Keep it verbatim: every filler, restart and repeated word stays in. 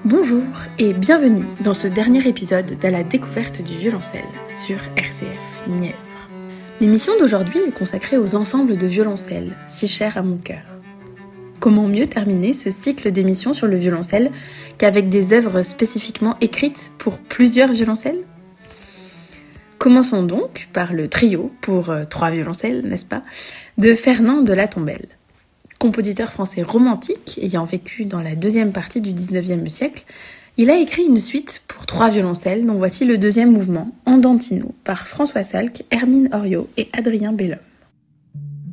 Bonjour et bienvenue dans ce dernier épisode de la découverte du violoncelle sur R C F Nièvre. L'émission d'aujourd'hui est consacrée aux ensembles de violoncelles, si chers à mon cœur. Comment mieux terminer ce cycle d'émissions sur le violoncelle qu'avec des œuvres spécifiquement écrites pour plusieurs violoncelles ? Commençons donc par le trio, pour euh, trois violoncelles, n'est-ce pas, de Fernand de La Tombelle. Compositeur français romantique, ayant vécu dans la deuxième partie du dix-neuvième siècle, il a écrit une suite pour trois violoncelles, dont voici le deuxième mouvement, Andantino, par François Salk, Hermine Oriot et Adrien Bellhomme.